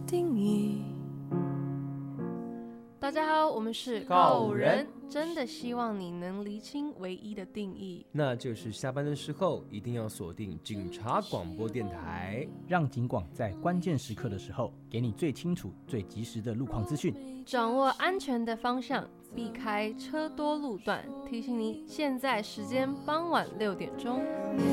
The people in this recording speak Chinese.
定义。 大家好，我们是告人， 真的希望你能厘清唯一的定义， 那就是下班的时候一定要锁定警察广播电台， 让警广在关键时刻的时候，给你最清楚、最及时的路况资讯， 掌握安全的方向，避开车多路段。提醒你，现在时间傍晚6点钟。